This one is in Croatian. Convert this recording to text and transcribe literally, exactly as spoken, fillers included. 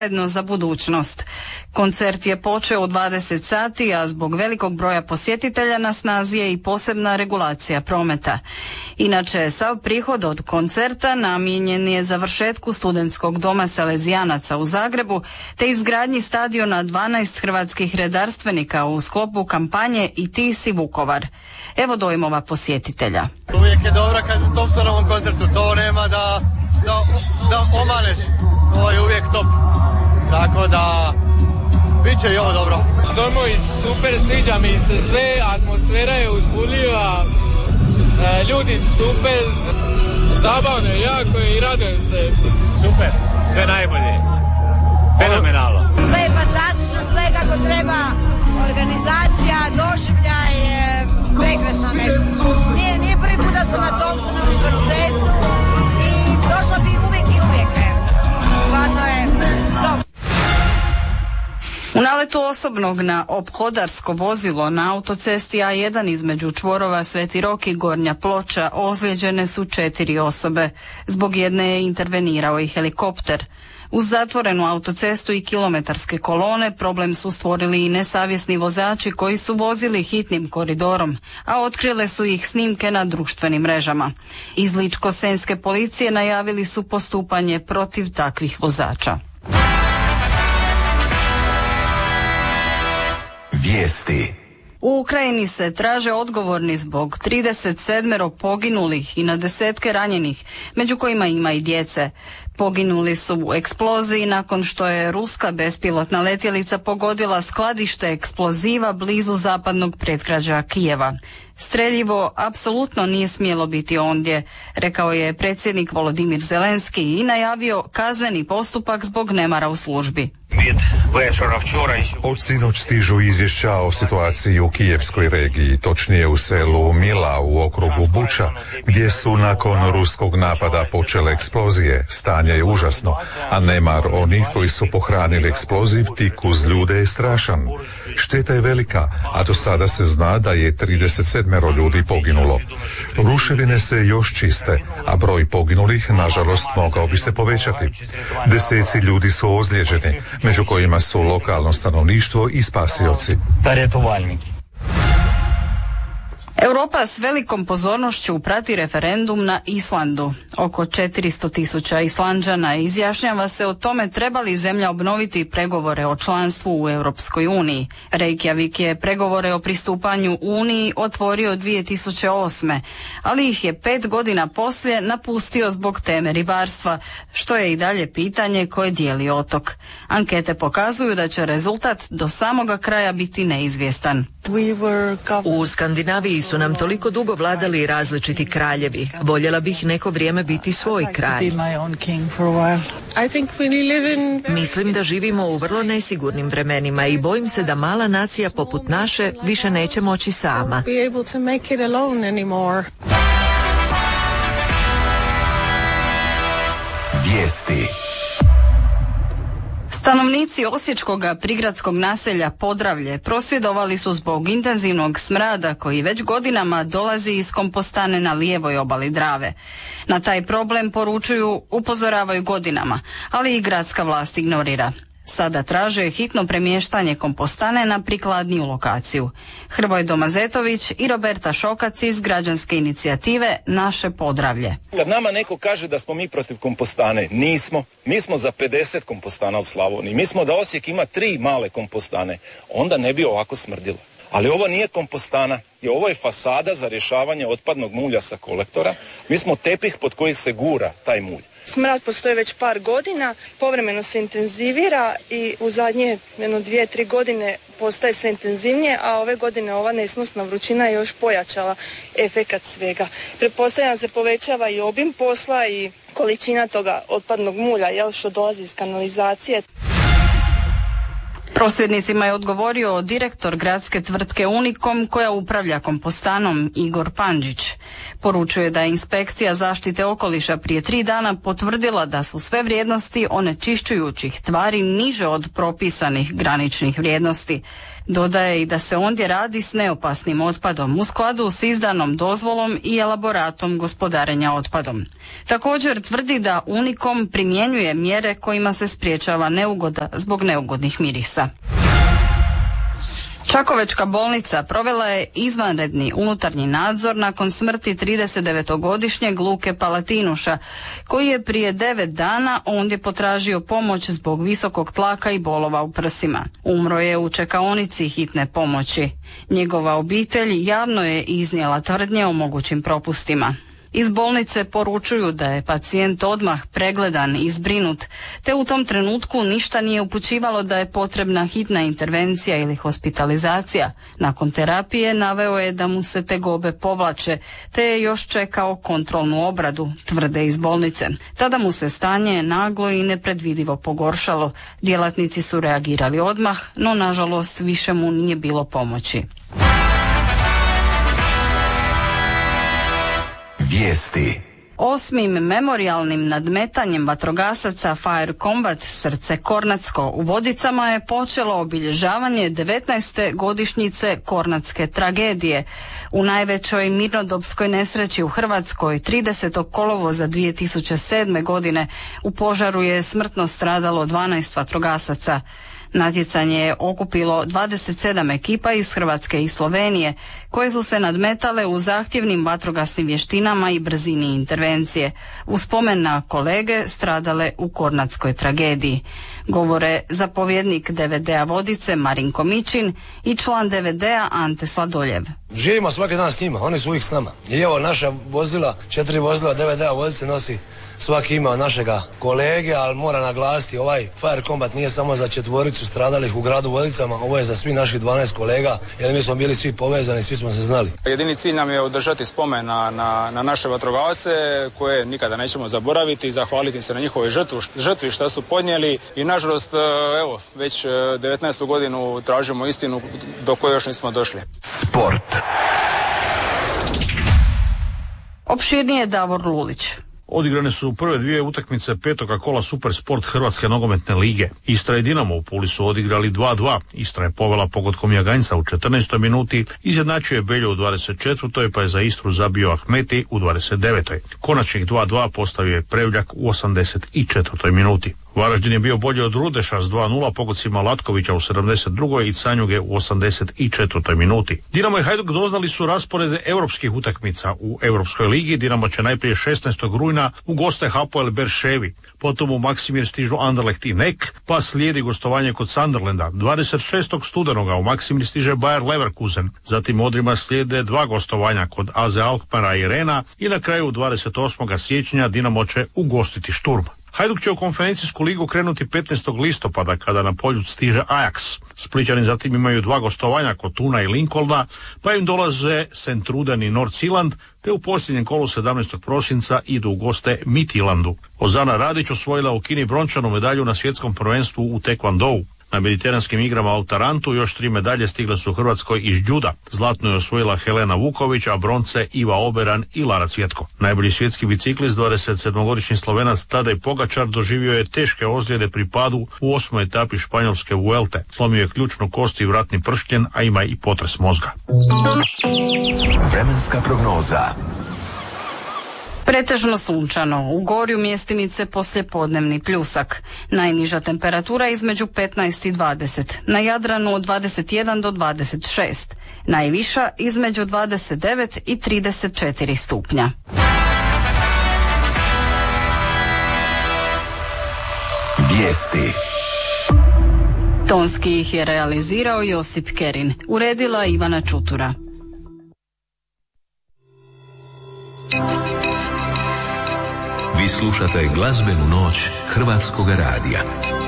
Zajedno za budućnost. Koncert je počeo u dvadeset sati, a zbog velikog broja posjetitelja na snazi je i posebna regulacija prometa. Inače, sav prihod od koncerta namijenjen je završetku studentskog doma Salezijanaca u Zagrebu te izgradnji stadiona dvanaest hrvatskih redarstvenika u sklopu kampanje I ti si Vukovar. Evo dojmova posjetitelja. Uvijek je dobro kad u Thompsonovom koncertu to nema da, da, da omaneš. Ovo je uvijek top. Tako da, bit će i ovo dobro. Domo i super, sviđa mi se sve, atmosfera je uzbudljiva, e, ljudi su super, zabavno je jako i radujem se. Super, sve najbolje, fenomenalno. Sve je fantastično, sve kako treba, organizacija, doživljaj je prekrasno nešto. Nije, nije prvi put da sam na Thompsonovom koncertu i došla bi uvijek i uvijek. Stvarno je top. U naletu osobnog na ophodarsko vozilo na autocesti A jedan između čvorova Sveti Rok i Gornja Ploča ozlijeđene su četiri osobe. Zbog jedne je intervenirao i helikopter. Uz zatvorenu autocestu i kilometarske kolone problem su stvorili i nesavjesni vozači koji su vozili hitnim koridorom, a otkrile su ih snimke na društvenim mrežama. Iz Ličko-senjske policije najavili su postupanje protiv takvih vozača. Vijesti. U Ukrajini se traže odgovorni zbog trideset sedam poginulih i na desetke ranjenih, među kojima ima i djece. Poginuli su u eksploziji nakon što je ruska bespilotna letjelica pogodila skladište eksploziva blizu zapadnog pretgrađa Kijeva. Streljivo apsolutno nije smjelo biti ondje, rekao je predsjednik Volodimir Zelenski i najavio kazneni postupak zbog nemara u službi. Od sinoć stižu izvješća o situaciji u kijevskoj regiji, točnije u selu Mila u okrugu Buča, gdje su nakon ruskog napada počele eksplozije. Stanje je užasno, a nemar onih koji su pohranili eksploziv tik uz ljude je strašan. Šteta je velika, a do sada se zna da je trideset sedam ljudi poginulo. Ruševine se još čiste, a broj poginulih, nažalost, mogao bi se povećati. Deseci ljudi su ozlijeđeni, među kojima su lokalno stanovništvo i spasioci. Europa s velikom pozornošću prati referendum na Islandu. Oko četiristo tisuća Islanđana izjašnjava se o tome treba li zemlja obnoviti pregovore o članstvu u Europskoj uniji. Reykjavik je pregovore o pristupanju Uniji otvorio dvije tisuće osme, ali ih je pet godina poslije napustio zbog teme ribarstva, što je i dalje pitanje koje dijeli otok. Ankete pokazuju da će rezultat do samoga kraja biti neizvjestan. U Skandinaviji su nam toliko dugo vladali različiti kraljevi. Voljela bih neko vrijeme biti svoj kralj. Mislim da živimo u vrlo nesigurnim vremenima i bojim se da mala nacija poput naše više neće moći sama. Vijesti. Stanovnici osječkog prigradskog naselja Podravlje prosvjedovali su zbog intenzivnog smrada koji već godinama dolazi iz kompostane na lijevoj obali Drave. Na taj problem poručuju, upozoravaju godinama, ali i gradska vlast ignorira. Sada traže hitno premještanje kompostane na prikladniju lokaciju. Hrvoje Domazetović i Roberta Šokac iz građanske inicijative Naše Podravlje. Kad nama neko kaže da smo mi protiv kompostane, nismo. Mi smo za pedeset kompostana u Slavoniji. Mi smo da Osijek ima tri male kompostane. Onda ne bi ovako smrdilo. Ali ovo nije kompostana, i ovo je fasada za rješavanje otpadnog mulja sa kolektora. Mi smo tepih pod kojih se gura taj mulj. Smrad postoji već par godina, povremeno se intenzivira i u zadnje jedno dvije, tri godine postaje sve intenzivnije, a ove godine ova nesnosna vrućina je još pojačala efekat svega. Pretpostavljam se povećava i obim posla i količina toga otpadnog mulja, jel, što dolazi iz kanalizacije. Prosvjednicima je odgovorio direktor gradske tvrtke Unikom koja upravlja kompostanom Igor Pandžić. Poručuje da je inspekcija zaštite okoliša prije tri dana potvrdila da su sve vrijednosti onečišćujućih tvari niže od propisanih graničnih vrijednosti. Dodaje i da se ondje radi s neopasnim otpadom u skladu s izdanom dozvolom i elaboratom gospodarenja otpadom. Također tvrdi da Unikom primjenjuje mjere kojima se sprječava neugoda zbog neugodnih mirisa. Čakovečka bolnica provela je izvanredni unutarnji nadzor nakon smrti tridesetdevetogodišnjeg Luke Palatinuša, koji je prije devet dana ondje potražio pomoć zbog visokog tlaka i bolova u prsima. Umro je u čekaonici hitne pomoći. Njegova obitelj javno je iznijela tvrdnje o mogućim propustima. Iz bolnice poručuju da je pacijent odmah pregledan i zbrinut, te u tom trenutku ništa nije upućivalo da je potrebna hitna intervencija ili hospitalizacija. Nakon terapije naveo je da mu se tegobe povlače, te je još čekao kontrolnu obradu, tvrde iz bolnice. Tada mu se stanje naglo i nepredvidivo pogoršalo. Djelatnici su reagirali odmah, no nažalost više mu nije bilo pomoći. Vijesti. Osmim memorijalnim nadmetanjem vatrogasaca Fire Combat Srce Kornatsko u Vodicama je počelo obilježavanje devetnaeste godišnjice Kornatske tragedije. U najvećoj mirnodopskoj nesreći u Hrvatskoj tridesetog kolovoza dvije tisuće sedme. godine u požaru je smrtno stradalo dvanaest vatrogasaca. Natjecanje je okupilo dvadeset sedam ekipa iz Hrvatske i Slovenije, koje su se nadmetale u zahtjevnim vatrogasnim vještinama i brzini intervencije, u spomen na kolege stradale u Kornatskoj tragediji. Govore zapovjednik D V D-a Vodice Marinko Mičin i član D V D-a Ante Sladoljev. Živimo svaki dan s njima, oni su uvijek s nama. I evo naša vozila, četiri vozila D V D-a Vodice nosi svaki ima našega kolege, ali mora naglasiti, ovaj Fire Combat nije samo za četvoricu stradalih u gradu Vodicama, ovo je za svih naših dvanaest kolega, jer mi smo bili svi povezani, svi smo se znali. Jedini cilj nam je održati spomen na, na, na naše vatrogasce, koje nikada nećemo zaboraviti i zahvaliti se na njihovoj žrtvi, žrtvi što su podnijeli i nažalost, evo, već devetnaestu godinu tražimo istinu do koje još nismo došli. Sport. Opširnije Davor Lulić. Odigrane su prve dvije utakmice petoga kola Super Sport Hrvatske nogometne lige. Istra i Dinamo u Puli su odigrali dva dva. Istra je povela pogodkom Jaganjca u četrnaestoj minuti, izjednačio je Beljo u dvadeset četvrtoj pa je za Istru zabio Ahmeti u dvadeset devetoj. Konačnih dva dva postavio je Prevljak u osamdeset četvrtoj minuti. Varaždin je bio bolji od Rudeša s dva nula pogodcima Latkovića u sedamdeset drugoj i Canjuge u osamdeset četvrtoj minuti. Dinamo i Hajduk doznali su rasporede europskih utakmica u Europskoj ligi. Dinamo će najprije šesnaestog rujna u goste Hapoel Berševi, potom u Maksimir stižu Anderlecht i Nek, pa slijedi gostovanje kod Sunderlanda. dvadeset šestog studenoga u Maksimir stiže Bayer Leverkusen, zatim odrima slijede dva gostovanja kod A Z Alkmaara i Rena i na kraju dvadeset osmog siječnja Dinamo će ugostiti Šturm. Hajduk će u konferencijsku ligu krenuti petnaestog listopada kada na polju stiže Ajax. Splićani zatim imaju dva gostovanja kod Tuna i Lincolna, pa im dolaze Sentruden i Nordsjælland, te u posljednjem kolu sedamnaestog prosinca idu u goste Midtjyllandu. Ozana Radić osvojila u Kini brončanu medalju na svjetskom prvenstvu u tekvandou. Na mediteranskim igrama u Tarantu još tri medalje stigle su Hrvatskoj iz džuda. Zlatno je osvojila Helena Vuković, a bronce Iva Oberan i Lara Cvjetko. Najbolji svjetski biciklist, dvadeset sedmogodišnji Slovenac Tadej Pogačar, doživio je teške ozljede pri padu u osmoj etapi španjolske Vuelte. Slomio je ključnu kost i vratni pršljen, a ima i potres mozga. Vremenska prognoza. Pretežno sunčano, u Gorju mjestimice poslijepodnevni pljusak. Najniža temperatura između petnaest i dvadeset, na Jadranu od dvadeset jedan do dvadeset šest, najviša između dvadeset devet i trideset četiri stupnja. Vijesti. Tonski ih je realizirao Josip Kerin, uredila Ivana Čutura. Vi slušate glazbenu noć Hrvatskoga radija.